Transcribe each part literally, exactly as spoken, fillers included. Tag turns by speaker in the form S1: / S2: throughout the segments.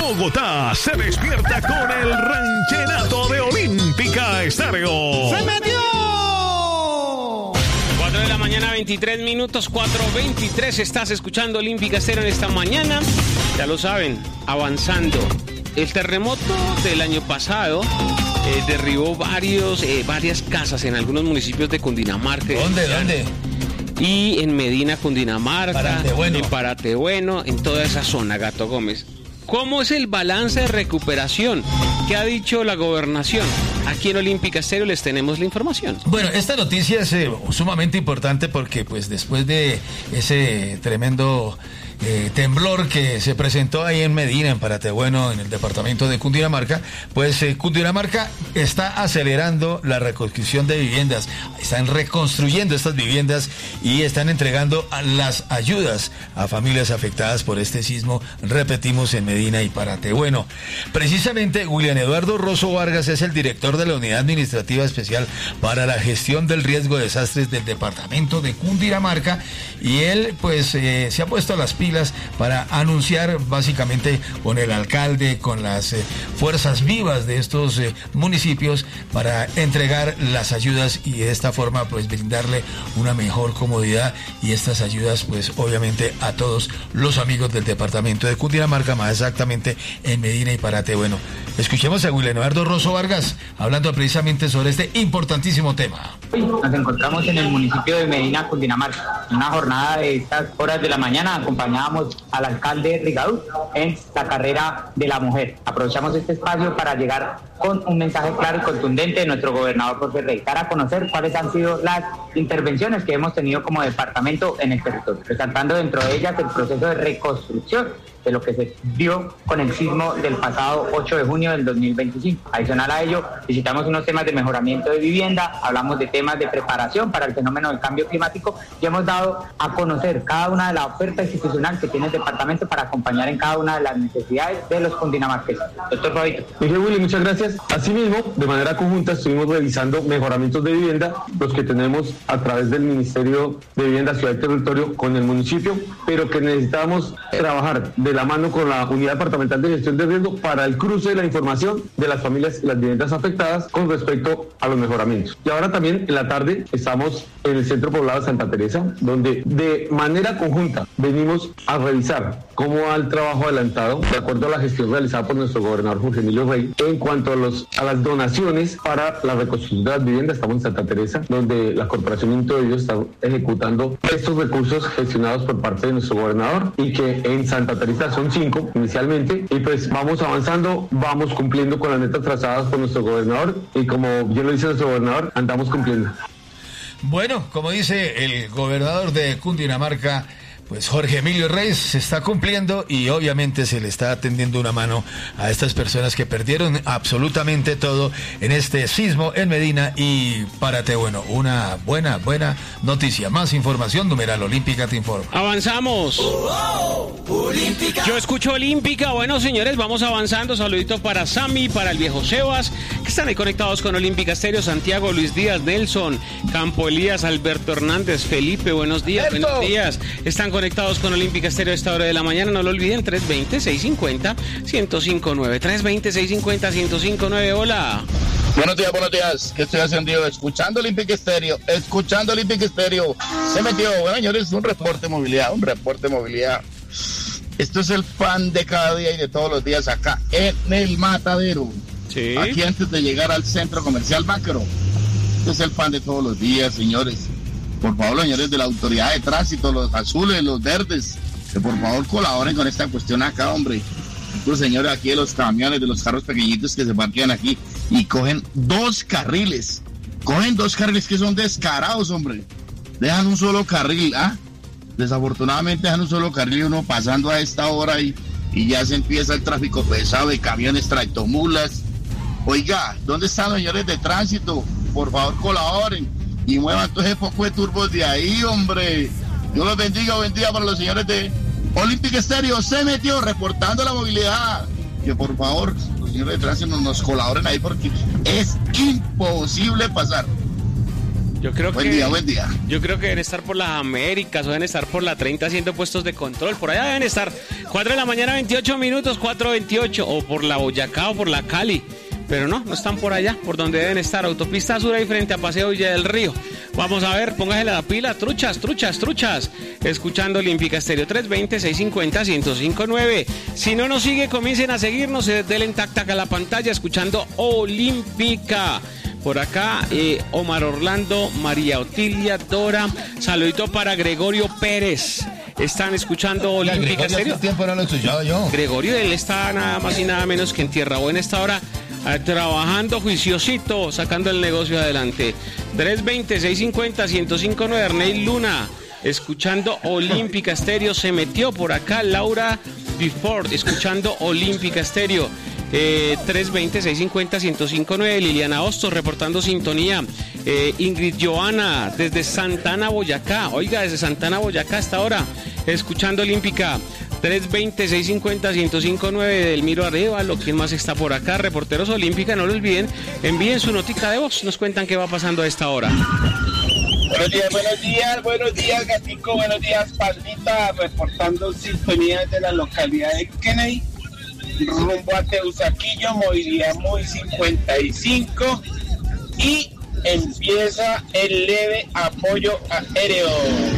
S1: Bogotá se despierta con el ranchenato de Olímpica Estéreo.
S2: ¡Se metió!
S3: cuatro de la mañana, veintitrés minutos, cuatro veintitrés. Estás escuchando Olímpica Estéreo en esta mañana. Ya lo saben, avanzando. El terremoto del año pasado eh, derribó varios, eh, varias casas en algunos municipios de Cundinamarca.
S2: ¿Dónde? ¿Dónde?
S3: Y en Medina, Cundinamarca,
S2: Paratebueno.
S3: en Paratebueno, en toda esa zona, Gato Gómez. ¿Cómo es el balance de recuperación? ¿Qué ha dicho la gobernación? Aquí en Olímpica Estéreo les tenemos la información.
S2: Bueno, esta noticia es eh, sumamente importante porque pues después de ese tremendo eh, temblor que se presentó ahí en Medina, en Paratebueno, en el departamento de Cundinamarca, pues eh, Cundinamarca está acelerando la reconstrucción de viviendas, están reconstruyendo estas viviendas y están entregando a las ayudas a familias afectadas por este sismo, repetimos, en Medina y Paratebueno. Precisamente William Eduardo Rosso Vargas es el director de la Unidad Administrativa Especial para la Gestión del Riesgo de Desastres del departamento de Cundinamarca y él pues eh, se ha puesto a las pilas para anunciar básicamente con el alcalde, con las eh, fuerzas vivas de estos eh, municipios para entregar las ayudas y de esta forma pues brindarle una mejor comodidad y estas ayudas pues obviamente a todos los amigos del departamento de Cundinamarca, más exactamente en Medina y Paratebueno. Escuchemos a William Eduardo Rosso Vargas hablando precisamente sobre este importantísimo tema.
S4: Hoy nos encontramos en el municipio de Medina, Cundinamarca. En una jornada de estas horas de la mañana acompañábamos al alcalde Rigaud en la carrera de la mujer. Aprovechamos este espacio para llegar con un mensaje claro y contundente de nuestro gobernador Jorge Rey, para conocer cuáles han sido las intervenciones que hemos tenido como departamento en el territorio, resaltando dentro de ellas el proceso de reconstrucción de lo que se dio con el sismo del pasado ocho de junio del dos mil veinticinco. Adicional a ello, visitamos unos temas de mejoramiento de vivienda, hablamos de temas de preparación para el fenómeno del cambio climático y hemos dado a conocer cada una de las ofertas institucionales que tiene el departamento para acompañar en cada una de las necesidades de los cundinamarqueses. Doctor Fabito.
S5: Miguel Willy, muchas gracias. Asimismo, de manera conjunta estuvimos realizando mejoramientos de vivienda, los que tenemos a través del Ministerio de Vivienda, Ciudad y Territorio con el municipio, pero que necesitamos trabajar de la mano con la Unidad Departamental de Gestión de Riesgo para el cruce de la información de las familias y las viviendas afectadas con respecto a los mejoramientos. Y ahora también en la tarde estamos en el Centro Poblado de Santa Teresa, donde de manera conjunta venimos a revisar cómo va el trabajo adelantado de acuerdo a la gestión realizada por nuestro gobernador Jorge Emilio Rey en cuanto a, los, a las donaciones para la reconstrucción de las viviendas. Estamos en Santa Teresa, donde la Corporación Minto de Dios está ejecutando estos recursos gestionados por parte de nuestro gobernador y que en Santa Teresa son cinco inicialmente y pues vamos avanzando, vamos cumpliendo con las metas trazadas por nuestro gobernador y como bien lo dice nuestro gobernador, andamos cumpliendo.
S2: Bueno, como dice el gobernador de Cundinamarca, pues Jorge Emilio Reyes se está cumpliendo y obviamente se le está tendiendo una mano a estas personas que perdieron absolutamente todo en este sismo en Medina y Paratebueno. Una buena, buena noticia. Más información, numeral Olímpica te informa.
S3: Avanzamos.
S2: Oh, oh, Olímpica.
S3: Yo escucho Olímpica. Bueno, señores, vamos avanzando. Saludito para Sammy, para el viejo Sebas, que están ahí conectados con Olímpica Estéreo. Santiago, Luis Díaz, Nelson, Campo Elías, Alberto Hernández, Felipe, buenos días,
S2: Alberto.
S3: buenos días. Están conectados con Olímpica Estéreo a esta hora de la mañana. No lo olviden, tres veinte, seiscientos cincuenta, ciento cinco nueve. tres veinte, seiscientos cincuenta, ciento cinco nueve. Hola.
S6: Buenos días, buenos días. ¿Qué estoy haciendo yo? Escuchando Olímpica Estéreo. Escuchando Olímpica Estéreo. Se metió. Bueno, señores, un reporte de movilidad. Un reporte de movilidad. Esto es el pan de cada día y de todos los días acá en el Matadero.
S3: Sí.
S6: Aquí antes de llegar al centro comercial Macro. Este es el pan de todos los días, señores. Por favor, señores de la autoridad de tránsito, los azules, los verdes, que por favor colaboren con esta cuestión acá, hombre. Los señores aquí de los camiones, de los carros pequeñitos que se parquean aquí y cogen dos carriles. Cogen dos carriles que son descarados, hombre. Dejan un solo carril, ¿ah? Desafortunadamente dejan un solo carril y uno pasando a esta hora y, y ya se empieza el tráfico pesado de camiones, tractomulas. Oiga, ¿dónde están los señores de tránsito? Por favor, colaboren y muevan todo ese poco de turbos de ahí, hombre. Dios los bendiga, bendiga para los señores de Olímpica Estéreo. Se metió reportando la movilidad. Que por favor, los señores de tránsito nos, nos colaboren ahí porque es imposible pasar.
S3: Yo creo
S6: buen
S3: que,
S6: día, buen día.
S3: Yo creo que deben estar por las Américas o deben estar por la treinta haciendo puestos de control. Por allá deben estar. cuatro de la mañana, veintiocho minutos, cuatro veintiocho. O por la Boyacá o por la Cali. Pero no, no están por allá, por donde deben estar. Autopista Sur ahí frente a Paseo Villa del Río. Vamos a ver, póngase la pila. Truchas, truchas, truchas. Escuchando Olímpica Estéreo tres veinte, seiscientos cincuenta, ciento cinco punto nueve. Si no nos sigue, comiencen a seguirnos. Denle en tac tac a la pantalla escuchando Olímpica. Por acá, eh, Omar Orlando, María Otilia, Dora. Saludito para Gregorio Pérez. Están escuchando Olímpica Estéreo.
S2: Hace tiempo no lo he escuchado yo.
S3: Gregorio, él está nada más y nada menos que en Tierra Buena esta hora, eh, trabajando juiciosito, sacando el negocio adelante. tres veinte, seiscientos cincuenta, ciento cinco punto nueve. Ernei Luna, escuchando Olímpica Estéreo. Se metió por acá Laura Biford, escuchando Olímpica Estéreo. Eh, tres veinte, seiscientos cincuenta, ciento cinco punto nueve. Liliana Hostos reportando sintonía. eh, Ingrid Joana desde Santana, Boyacá. Oiga, desde Santana, Boyacá hasta ahora escuchando Olímpica. tres veinte, seiscientos cincuenta, ciento cinco punto nueve. Delmiro Arevalo, ¿quién más está por acá? Reporteros Olímpica, no lo olviden, envíen su notica de voz, nos cuentan qué va pasando a esta hora.
S7: Buenos días, buenos días, buenos días, Gatico, buenos días, Pandita, reportando sintonía desde la localidad de Kennedy, rumbo a Teusaquillo, movilidad muy cincuenta y cinco, y empieza el leve apoyo aéreo.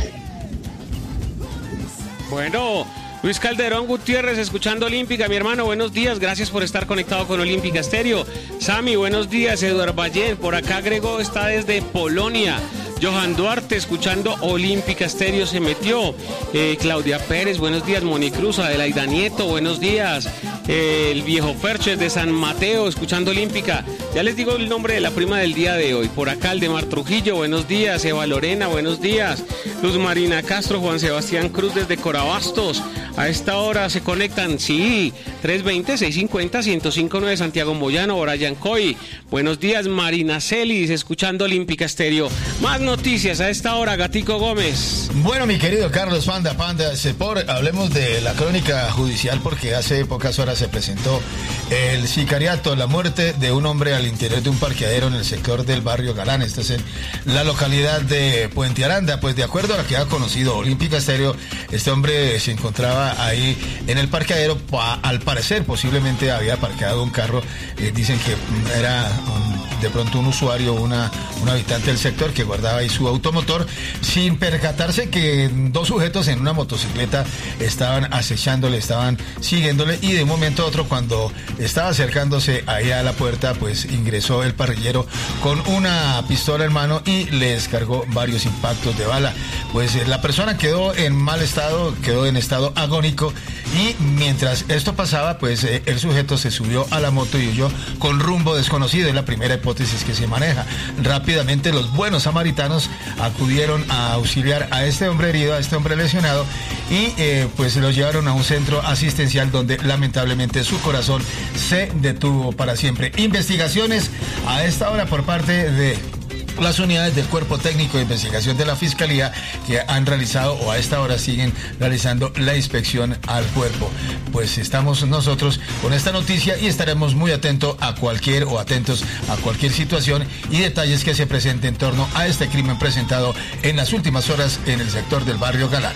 S3: Bueno, Luis Calderón Gutiérrez, escuchando Olímpica, mi hermano, buenos días, gracias por estar conectado con Olímpica Estéreo. Sami, buenos días. Eduardo Valle, por acá Grego está desde Polonia. Johan Duarte, escuchando Olímpica Estéreo, se metió. Eh, Claudia Pérez, buenos días. Moni Cruz, Adelaida Nieto, buenos días. Eh, el viejo Ferches de San Mateo, escuchando Olímpica. Ya les digo el nombre de la prima del día de hoy. Por acá, Aldemar Trujillo, buenos días. Eva Lorena, buenos días. Luz Marina Castro, Juan Sebastián Cruz desde Corabastos. A esta hora se conectan, sí, tres veinte, seiscientos cincuenta, ciento cinco punto nueve. Santiago Moyano, Brian Coy. Buenos días, Marina Celis, escuchando Olímpica Estéreo. Más noticias a esta hora, Gatico Gómez.
S2: Bueno, mi querido Carlos Panda, Panda, por, hablemos de la crónica judicial, porque hace pocas horas se presentó el sicariato, la muerte de un hombre al interior de un parqueadero en el sector del barrio Galán. Esto es en la localidad de Puente Aranda. Pues de acuerdo a lo que ha conocido Olímpica Estéreo, este hombre se encontraba ahí en el parqueadero. Al parecer, posiblemente había parqueado un carro. Eh, dicen que era un, de pronto un usuario, una, un habitante del sector que guardaba ahí su automotor, sin percatarse que dos sujetos en una motocicleta estaban acechándole, estaban siguiéndole, y de un momento a otro, cuando estaba acercándose ahí a la puerta, pues ingresó el parrillero con una pistola en mano y le descargó varios impactos de bala. Pues eh, la persona quedó en mal estado, quedó en estado agónico, y mientras esto pasaba, pues eh, el sujeto se subió a la moto y huyó con rumbo desconocido. Es la primera hipótesis que se maneja. Rápidamente los buenos samaritanos acudieron a auxiliar a este hombre herido, a este hombre lesionado, y eh, pues lo llevaron a un centro asistencial donde lamentablemente su corazón se detuvo para siempre. Investigaciones a esta hora por parte de las unidades del Cuerpo Técnico de Investigación de la Fiscalía, que han realizado o a esta hora siguen realizando la inspección al cuerpo. Pues estamos nosotros con esta noticia y estaremos muy atentos a cualquier o atentos a cualquier situación y detalles que se presenten en torno a este crimen presentado en las últimas horas en el sector del barrio Galán.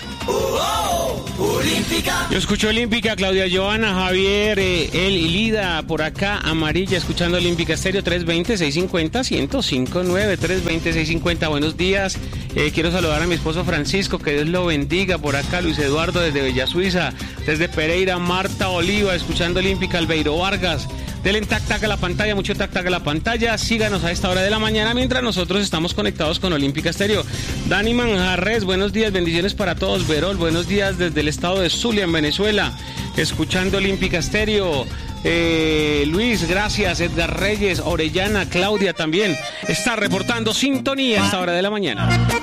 S3: Yo escucho Olímpica, Claudia Joana, Javier, eh, El y Lida, por acá, Amarilla, escuchando Olímpica Estéreo, tres veinte, seiscientos cincuenta, ciento cinco punto nueve, tres veinte, seiscientos cincuenta, buenos días. Eh, quiero saludar a mi esposo Francisco, que Dios lo bendiga. Por acá, Luis Eduardo desde Bella Suiza, desde Pereira, Marta Oliva, escuchando Olímpica, Albeiro Vargas. Denle tac tac a la pantalla, mucho tac tac a la pantalla. Síganos a esta hora de la mañana mientras nosotros estamos conectados con Olímpica Estéreo. Dani Manjarres, buenos días, bendiciones para todos. Verol, buenos días desde el estado de Zulia, en Venezuela, escuchando Olímpica Estéreo. Eh, Luis, gracias. Edgar Reyes, Orellana, Claudia también está reportando sintonía a esta hora de la mañana.